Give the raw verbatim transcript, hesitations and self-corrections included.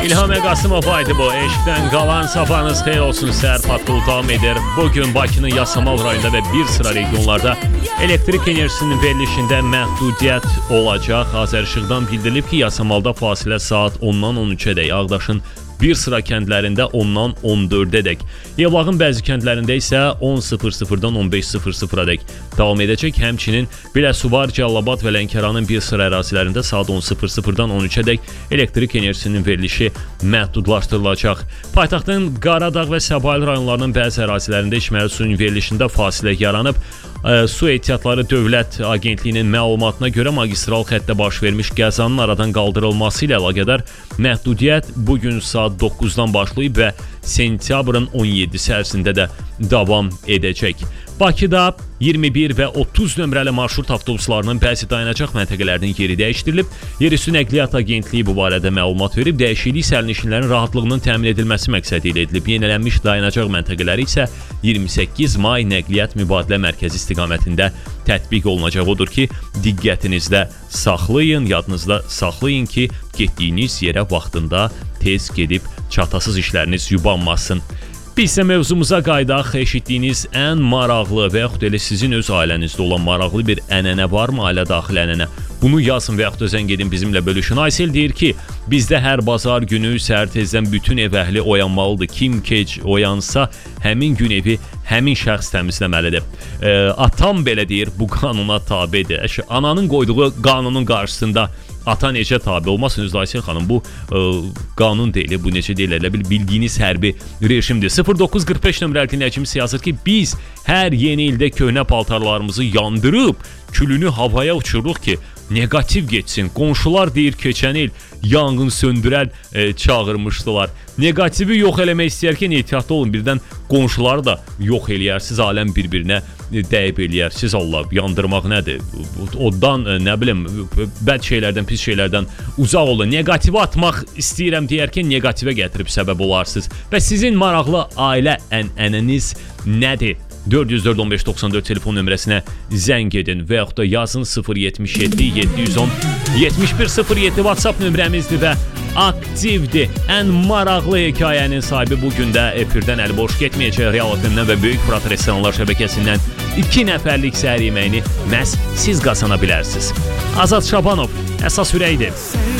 İlham Əqasımov aydı bu. Eşqdən qalan sabahınız xeyir olsun. Səhər patrol davam edir. Bugün Bakının Yasamal rayonunda və bir sıra regionlarda elektrik enerjisinin verilişində məhdudiyyət olacaq. Azərişıqdan bildirilib ki, Yasamalda fasilə saat ondan on üçədək, Ağdaşın bir sıra kəndlərində ondan on dördədək, Yevlağın bəzi kəndlərində isə on sıfırdan on beş sıfıradək davam edəcək. Həmçinin Biləsuvar, Cəllabad və Lənkəranın bir sıra ərazilərində saat on sıfırdan on üçədək elektrik enerjisinin verilişi məhdudlaşdırılacaq. Paytaxtın Qaradağ və Səbail rayonlarının bəzi ərazilərində içməli suyun verilişində fasilə yaranıb. Su Ehtiyatları Dövlət Agentliyinin məlumatına görə magistral xəttdə baş vermiş qəzanın aradan qaldırılması ilə əlaqədar məhdudiyyət bugün saat doqquzdan başlayıb və sentyabrın on yeddisi ərzində də davam edəcək. Bakıda iyirmi bir və otuz nömrəli marşrut avtobuslarının bəzi dayanacaq məntəqələrinin yeri dəyişdirilib. Yerüstü Nəqliyyat Agentliyi bu barədə məlumat verib. Dəyişiklik sərnişinlərin rahatlığının təmin edilməsi məqsədi ilə edilib. Yenilənmiş dayanacaq məntəqələri isə iyirmi səkkiz may Nəqliyyat Mübadilə Mərkəzi istiqamətində tətbiq olunacaq. Odur ki, diqqətinizdə saxlayın, yadınızda saxlayın ki, getdiyiniz yerə vaxtında tez gedib çatasız işləriniz yubanmasın. Biz isə mövzumuza qaydaq. Eşitdiyiniz ən maraqlı və yaxud elə sizin öz ailənizdə olan maraqlı bir ənənə varmı, ailə daxil ənənə? Bunu yazın və yaxud da zəng edin bizimlə bölüşün. Aysel deyir ki, bizdə hər bazar günü səhər tezdən bütün ev əhli oyanmalıdır. Kim gec oyansa, həmin gün evi həmin şəxs təmizləməlidir. E, atam belə deyir, bu qanuna tabedir. Əşi, ananın qoyduğu qanunun qarşısında ata necə tabi olmasın? Özdə Aysel xanım, bu e, qanun deyil, bu necə deyil, elə bil bildiyiniz hərbi rejimdir. sıfır doqquz qırx beş nömrəli dinləyicimiz yazır ki, biz hər yeni ildə köhnə paltarlarımızı yandırıb külünü havaya uçururuq ki, negativ geçsin. Qonşular deyir, keçən il yanğın söndürən e, çağırmışdılar. Negativi yox eləmək istəyərkən ehtiyatlı olun. Birdən qonşuları da yox eləyərsiz, aləm bir-birinə dəyib eləyərsiz. Allah, yandırmaq nədir? Oddan, e, nə bilim, bəd şeylərdən, pis şeylərdən uzaq olun. Negativi atmaq istəyirəm deyərkən negativə gətirib səbəb olarsınız. Və sizin maraqlı ailə ənənəniz nədir? dörd yüz dörd on beş doxsan dörd telefon nömrəsinə zəng edin və yaxud da yazın sıfır yetmiş yeddi yeddi yüz on yetmiş bir sıfır yeddi WhatsApp nömrəmizdir və aktivdir. Ən maraqlı hekayənin sahibi bugün də efirdən əli boş getməyəcək. Real F M-dən və Böyük Fırat Restoranlar şəbəkəsindən iki nəfərlik səhər yeməyini məhz siz qazana bilərsiniz. Azad Şabanov əsas ürəkdir.